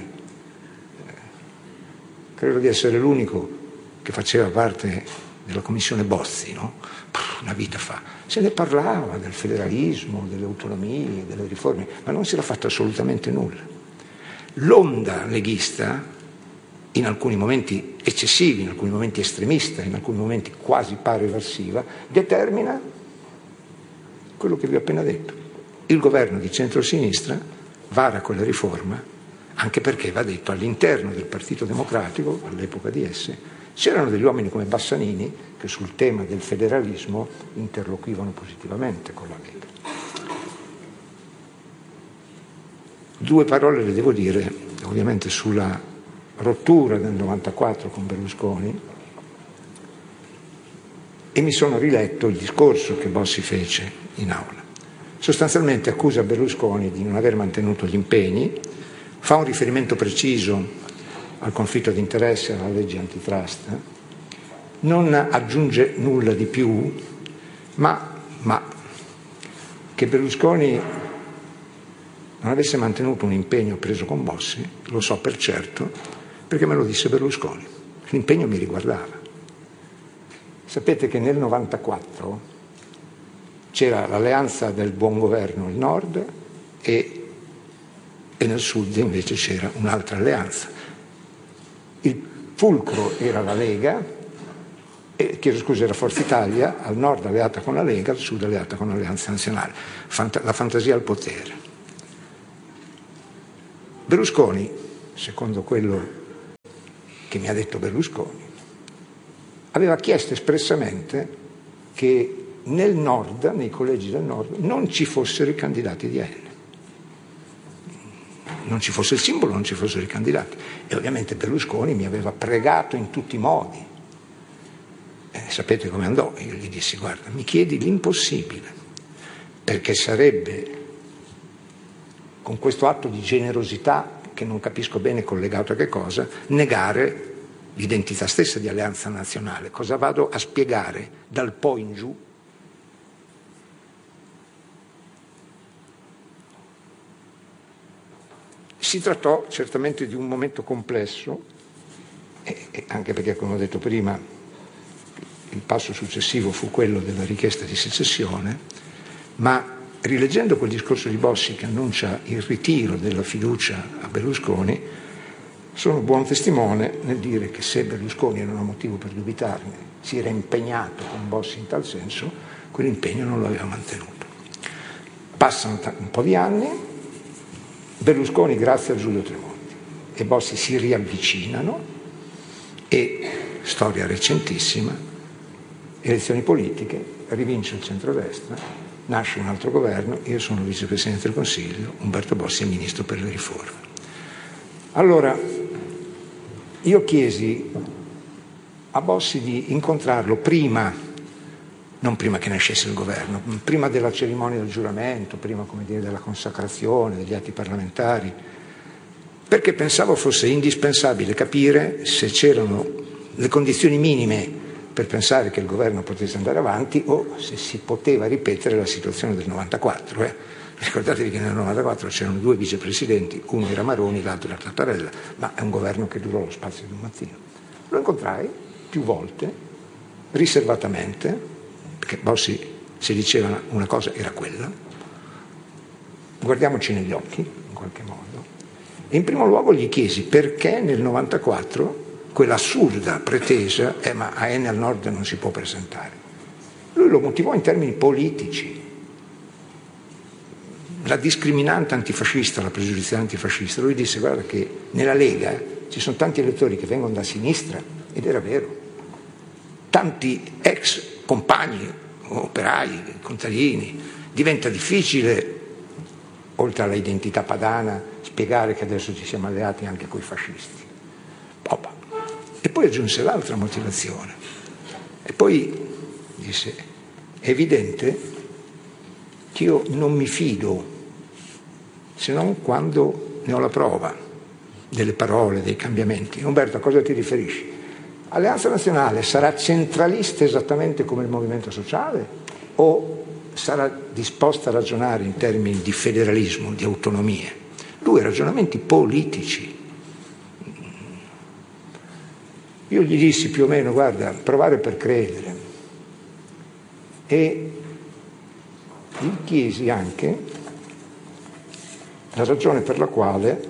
Credo di essere l'unico che faceva parte della commissione Bozzi, no? Una vita fa. Se ne parlava del federalismo, delle autonomie, delle riforme, ma non si era fatto assolutamente nulla. L'onda leghista, in alcuni momenti eccessivi, in alcuni momenti estremista, in alcuni momenti quasi pareversiva, determina quello che vi ho appena detto. Il governo di centrosinistra vara quella riforma, anche perché, va detto, all'interno del Partito Democratico, all'epoca di esse, c'erano degli uomini come Bassanini che sul tema del federalismo interloquivano positivamente con la Lega. Due parole le devo dire, ovviamente, sulla rottura del 94 con Berlusconi, e mi sono riletto il discorso che Bossi fece in aula. Sostanzialmente accusa Berlusconi di non aver mantenuto gli impegni, fa un riferimento preciso al conflitto di interesse, alla legge antitrust, non aggiunge nulla di più, ma che Berlusconi non avesse mantenuto un impegno preso con Bossi, lo so per certo, perché me lo disse Berlusconi. L'impegno mi riguardava. Sapete che nel 94 c'era l'alleanza del buon governo al nord e nel sud invece c'era un'altra alleanza. Il fulcro era la Lega, era Forza Italia, al nord alleata con la Lega, al sud alleata con l'Alleanza Nazionale. La fantasia al potere. Berlusconi, secondo quello che mi ha detto Berlusconi, aveva chiesto espressamente che nel nord, nei collegi del nord, non ci fossero i candidati di AN. Non ci fosse il simbolo, non ci fossero i candidati. E ovviamente Berlusconi mi aveva pregato in tutti i modi. Sapete come andò? Io gli dissi: guarda, mi chiedi l'impossibile, perché sarebbe, con questo atto di generosità, che non capisco bene collegato a che cosa, negare l'identità stessa di Alleanza Nazionale. Cosa vado a spiegare dal Po in giù? Si trattò certamente di un momento complesso, e anche perché, come ho detto prima, il passo successivo fu quello della richiesta di secessione, ma rileggendo quel discorso di Bossi che annuncia il ritiro della fiducia a Berlusconi, sono buon testimone nel dire che se Berlusconi non ha motivo per dubitarne, si era impegnato con Bossi in tal senso, quell'impegno non lo aveva mantenuto. Passano un po' di anni, Berlusconi, grazie a Giulio Tremonti, e Bossi si riavvicinano e, storia recentissima, elezioni politiche, rivince il centrodestra, nasce un altro governo, io sono vicepresidente del Consiglio, Umberto Bossi è ministro per le riforme. Allora, io chiesi a Bossi di incontrarlo prima, non prima che nascesse il governo, prima della cerimonia del giuramento, prima, come dire, della consacrazione, degli atti parlamentari, perché pensavo fosse indispensabile capire se c'erano le condizioni minime per pensare che il governo potesse andare avanti o se si poteva ripetere la situazione del 94. Ricordatevi che nel 94 c'erano 2 vicepresidenti, uno era Maroni, l'altro era Tattarella, ma è un governo che durò lo spazio di un mattino. Lo incontrai più volte, riservatamente, perché Bossi, se diceva una cosa, era quella. Guardiamoci negli occhi, in qualche modo. E in primo luogo gli chiesi perché nel 94 quell'assurda pretesa ma AN al nord non si può presentare. Lui lo motivò in termini politici. La discriminante antifascista, la pregiudiziale antifascista, lui disse: guarda che nella Lega ci sono tanti elettori che vengono da sinistra, ed era vero, tanti ex compagni, operai, contadini, diventa difficile, oltre alla identità padana, spiegare che adesso ci siamo alleati anche coi fascisti. E poi aggiunse l'altra motivazione. E poi disse: è evidente che io non mi fido se non quando ne ho la prova delle parole, dei cambiamenti. Umberto, a cosa ti riferisci? Alleanza Nazionale sarà centralista esattamente come il Movimento Sociale o sarà disposta a ragionare in termini di federalismo, di autonomie? 2 ragionamenti politici. Io gli dissi più o meno: guarda, provare per credere. E gli chiesi anche la ragione per la quale,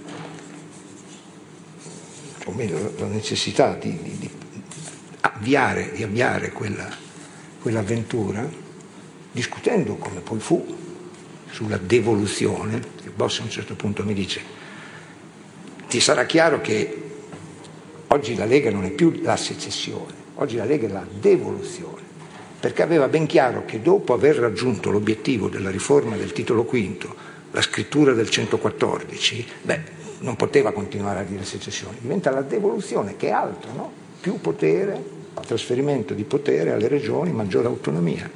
o meglio la necessità di avviare quell'avventura, discutendo, come poi fu, sulla devoluzione. Il boss a un certo punto mi dice: ti sarà chiaro che oggi la Lega non è più la secessione, oggi la Lega è la devoluzione, perché aveva ben chiaro che dopo aver raggiunto l'obiettivo della riforma del titolo V, la scrittura del 114, non poteva continuare a dire secessione, diventa la devoluzione, che è altro, no? Più potere, trasferimento di potere alle regioni, maggiore autonomia.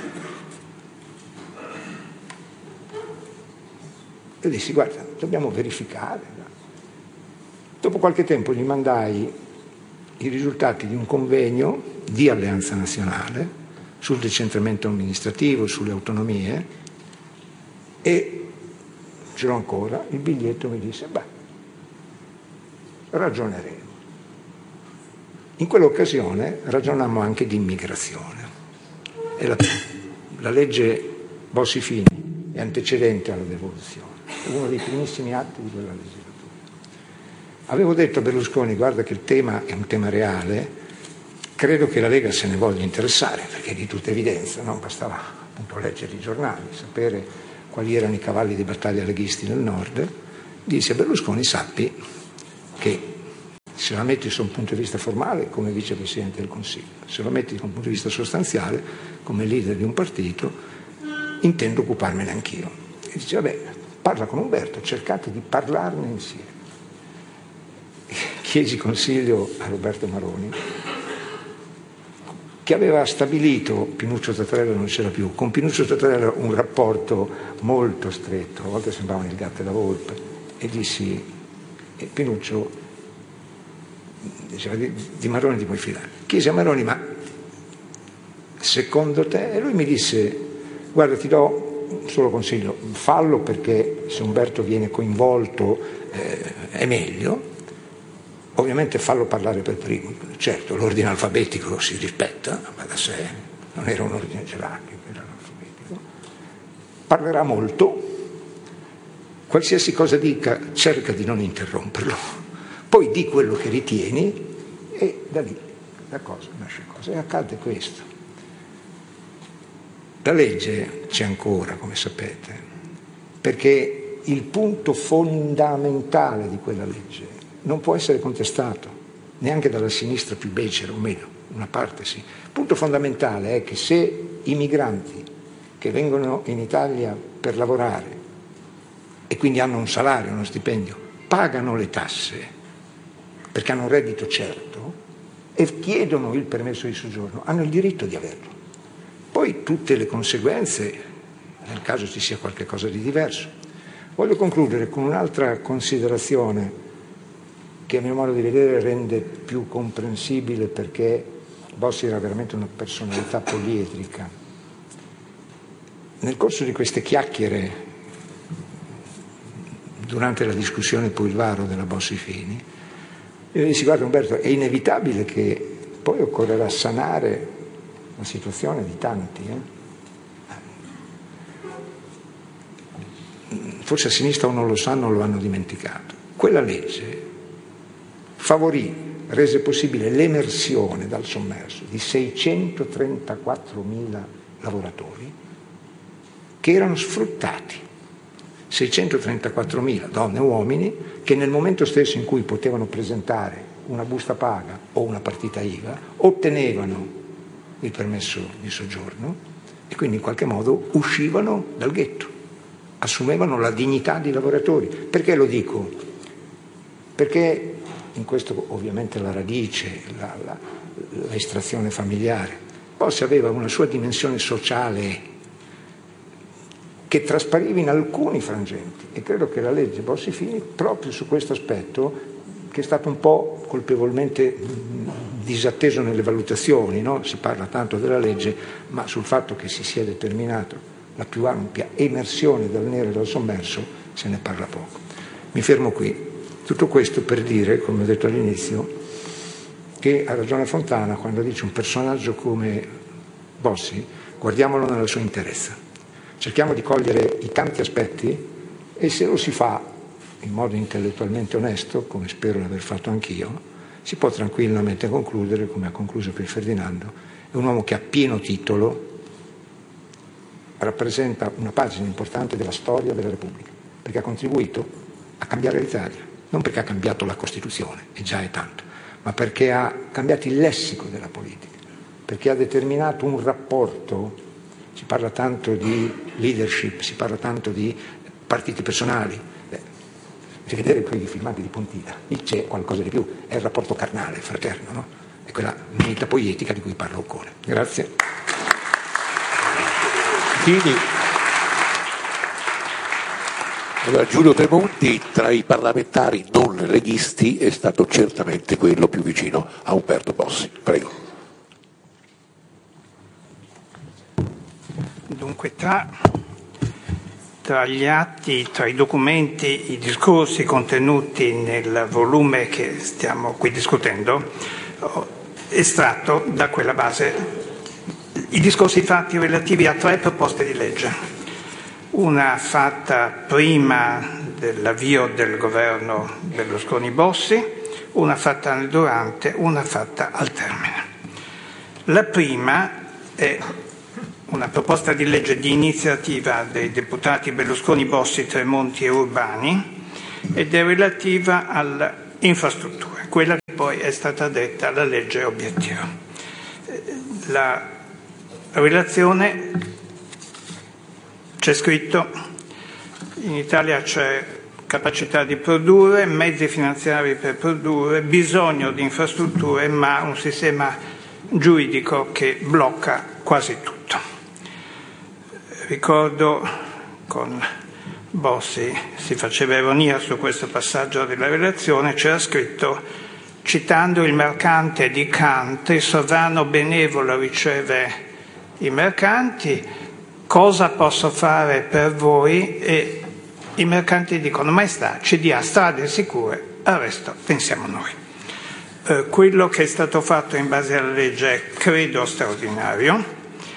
Io dissi: guarda, dobbiamo verificare. Dopo qualche tempo gli mandai i risultati di un convegno di Alleanza Nazionale sul decentramento amministrativo, sulle autonomie, e ce l'ho ancora, il biglietto mi disse: ragioneremo. In quell'occasione ragionammo anche di immigrazione. E la legge Bossi-Fini è antecedente alla devoluzione, è uno dei primissimi atti di quella legislatura. Avevo detto a Berlusconi: guarda che il tema è un tema reale, credo che la Lega se ne voglia interessare, perché di tutta evidenza non bastava appunto leggere i giornali, sapere quali erano i cavalli di battaglia leghisti nel nord. disse a Berlusconi: sappi che se la metti da un punto di vista formale come vicepresidente del Consiglio, se la metti da un punto di vista sostanziale come leader di un partito, intendo occuparmene anch'io. E dice: vabbè, parla con Umberto, cercate di parlarne insieme. Chiesi consiglio a Roberto Maroni, che aveva stabilito, Pinuccio Tatarella non c'era più, con Pinuccio Tatarella un rapporto molto stretto, a volte sembravano il gatto e la volpe, e dissi: Pinuccio, diceva, di Maroni ti puoi fidare. Chiesi a Maroni: ma secondo te? E lui mi disse: guarda, ti do un solo consiglio, fallo, perché se Umberto viene coinvolto è meglio. Ovviamente fallo parlare per primo. Certo, l'ordine alfabetico si rispetta, ma da sé non era un ordine gerarchico, era alfabetico. Parlerà molto, qualsiasi cosa dica cerca di non interromperlo, poi di quello che ritieni e da lì la cosa nasce cosa. E accade questo. La legge c'è ancora, come sapete, perché il punto fondamentale di quella legge non può essere contestato, neanche dalla sinistra più becera, o meno, una parte sì. Il punto fondamentale è che se i migranti che vengono in Italia per lavorare e quindi hanno un salario, uno stipendio, pagano le tasse perché hanno un reddito certo e chiedono il permesso di soggiorno, hanno il diritto di averlo. Poi tutte le conseguenze, nel caso ci sia qualcosa di diverso. Voglio concludere con un'altra considerazione che a mio modo di vedere rende più comprensibile perché Bossi era veramente una personalità poliedrica. Nel corso di queste chiacchiere, durante la discussione poi il varo della Bossi-Fini, io dissi: guarda Umberto, è inevitabile che poi occorrerà sanare la situazione di tanti. Forse a sinistra o non lo sanno, lo hanno dimenticato. Quella legge favorì, rese possibile l'emersione dal sommerso di 634.000 lavoratori che erano sfruttati, 634.000 donne e uomini che nel momento stesso in cui potevano presentare una busta paga o una partita IVA ottenevano il permesso di soggiorno e quindi in qualche modo uscivano dal ghetto, assumevano la dignità di lavoratori. Perché lo dico? Perché in questo ovviamente la radice, l'estrazione familiare. Bossi aveva una sua dimensione sociale che traspariva in alcuni frangenti e credo che la legge Bossi-Fini proprio su questo aspetto, che è stato un po' colpevolmente disatteso nelle valutazioni, no? Si parla tanto della legge, ma sul fatto che si sia determinato la più ampia emersione dal nero e dal sommerso se ne parla poco. Mi fermo qui. Tutto questo per dire, come ho detto all'inizio, che ha ragione Fontana quando dice un personaggio come Bossi, guardiamolo nella sua interezza. Cerchiamo di cogliere i tanti aspetti e se lo si fa in modo intellettualmente onesto, come spero di aver fatto anch'io, si può tranquillamente concludere, come ha concluso per Ferdinando, è un uomo che a pieno titolo rappresenta una pagina importante della storia della Repubblica, perché ha contribuito a cambiare l'Italia. Non perché ha cambiato la Costituzione, e già è tanto, ma perché ha cambiato il lessico della politica, perché ha determinato un rapporto, si parla tanto di leadership, si parla tanto di partiti personali, rivedere quei filmati di Pontida, lì c'è qualcosa di più, è il rapporto carnale, fraterno, no? È quella unità poetica di cui parla Occone. Grazie. Fini. Allora, Giulio Tremonti, tra i parlamentari non leghisti, è stato certamente quello più vicino a Umberto Bossi. Prego. Dunque, tra gli atti, tra i documenti, i discorsi contenuti nel volume che stiamo qui discutendo, ho estratto da quella base i discorsi fatti relativi a 3 proposte di legge. Una fatta prima dell'avvio del governo Berlusconi-Bossi, una fatta nel durante, una fatta al termine. La prima è una proposta di legge di iniziativa dei deputati Berlusconi, Bossi, Tremonti e Urbani ed è relativa alle infrastrutture, quella che poi è stata detta la legge obiettivo. La relazione c'è scritto: in Italia c'è capacità di produrre, mezzi finanziari per produrre, bisogno di infrastrutture, ma un sistema giuridico che blocca quasi tutto. Ricordo con Bossi si faceva ironia su questo passaggio della relazione, c'era scritto, citando il mercante di Kant: il sovrano benevolo riceve i mercanti, cosa posso fare per voi? E i mercanti dicono: maestà, ci dia strade sicure, al resto pensiamo noi. Quello che è stato fatto in base alla legge è, credo, straordinario.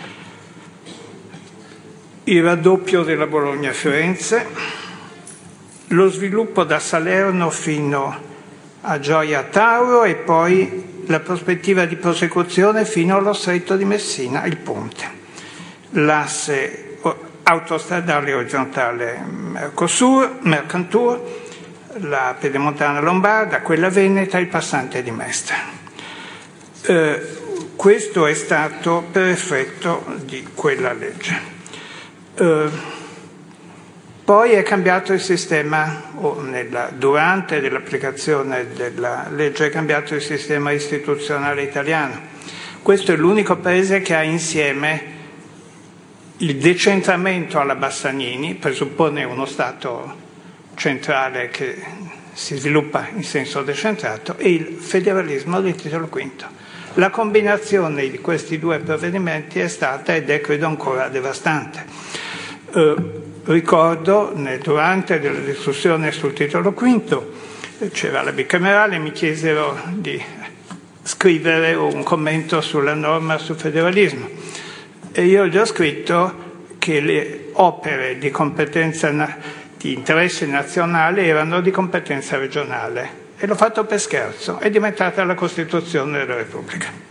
Il raddoppio della Bologna-Firenze, lo sviluppo da Salerno fino a Gioia Tauro e poi la prospettiva di prosecuzione fino allo Stretto di Messina, il ponte, l'asse autostradale orizzontale Mercantour, la pedemontana lombarda, quella veneta, il passante di Mestre. Questo è stato per effetto di quella legge. Poi è cambiato il sistema, durante l'applicazione della legge è cambiato il sistema istituzionale italiano. Questo è l'unico paese che ha insieme il decentramento alla Bassanini, presuppone uno Stato centrale che si sviluppa in senso decentrato, e il federalismo del titolo V. La combinazione di questi due provvedimenti è stata ed è, credo, ancora devastante. Ricordo, durante la discussione sul titolo V, c'era la bicamerale, mi chiesero di scrivere un commento sulla norma sul federalismo e io gli ho scritto che le opere di competenza di interesse nazionale erano di competenza regionale e l'ho fatto per scherzo, è diventata la Costituzione della Repubblica.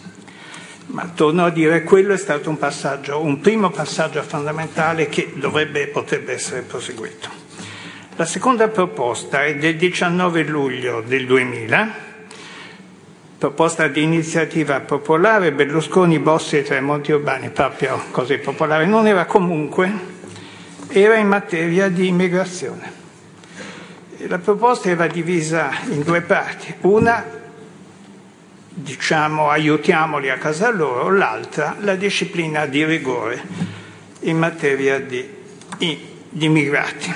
Ma torno a dire, quello è stato un primo passaggio fondamentale che dovrebbe e potrebbe essere proseguito. La seconda proposta è del 19 luglio del 2000, proposta di iniziativa popolare, Berlusconi, Bossi e Tremonti Urbani, proprio così popolare non era, comunque era in materia di immigrazione. E la proposta era divisa in due parti, una diciamo aiutiamoli a casa loro, l'altra la disciplina di rigore in materia di immigrati.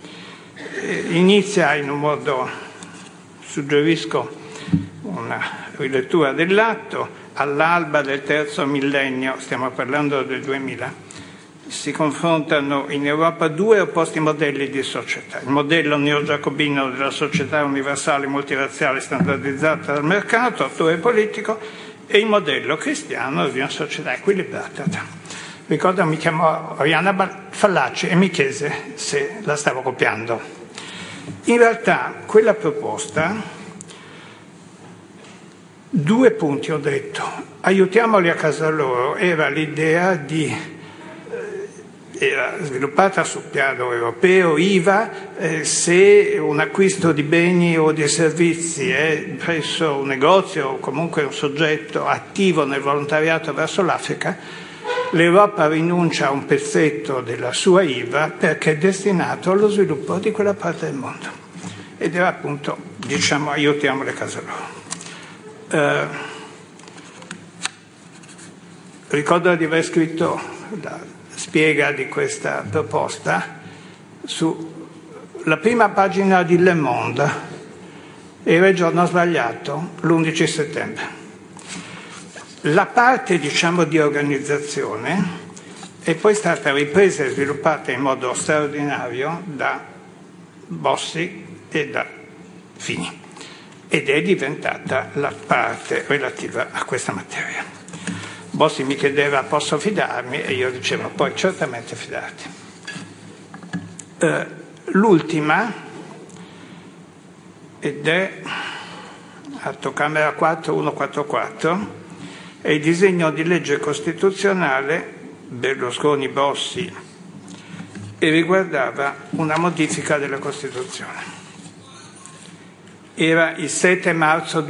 Inizia in un modo, suggerisco una rilettura dell'atto: all'alba del terzo millennio, stiamo parlando del 2000, si confrontano in Europa due opposti modelli di società: il modello neogiacobino della società universale, multirazziale, standardizzata dal mercato, attore politico, e il modello cristiano di una società equilibrata. Ricordo, mi chiamò Oriana Fallaci e mi chiese se la stavo copiando. In realtà quella proposta, due punti ho detto: aiutiamoli a casa loro, era l'idea era sviluppata sul piano europeo, IVA, se un acquisto di beni o di servizi è presso un negozio o comunque un soggetto attivo nel volontariato verso l'Africa, l'Europa rinuncia a un pezzetto della sua IVA perché è destinato allo sviluppo di quella parte del mondo. Ed era appunto, diciamo, aiutiamoli a casa loro. Ricordo di aver scritto la spiega di questa proposta sulla prima pagina di Le Monde, era il giorno sbagliato, l'11 settembre. La parte, diciamo, di organizzazione è poi stata ripresa e sviluppata in modo straordinario da Bossi e da Fini ed è diventata la parte relativa a questa materia. Bossi mi chiedeva: posso fidarmi? E io dicevo: poi certamente fidarti. L'ultima, ed è Atto Camera 4144, è il disegno di legge costituzionale Berlusconi-Bossi e riguardava una modifica della Costituzione. era il 7 marzo